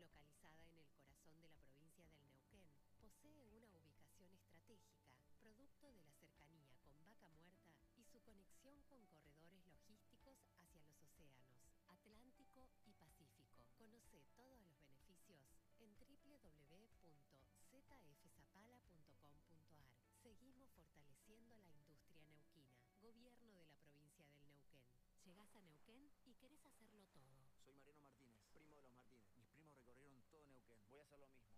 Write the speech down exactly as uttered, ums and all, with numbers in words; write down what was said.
Localizada en el corazón de la provincia del Neuquén, posee una ubicación estratégica, producto de la cercanía con Vaca Muerta y su conexión con corredores logísticos hacia los océanos Atlántico y Pacífico. Conoce todos los beneficios en doble u doble u doble u punto z f zapala punto com punto a r. Seguimos fortaleciendo la industria neuquina. Gobierno de la provincia del Neuquén. Llegás a Neuquén y querés hacerlo todo. Soy Mariano Martínez, primo de los Martínez. Mis primos recorrieron todo Neuquén. Voy a hacer lo mismo.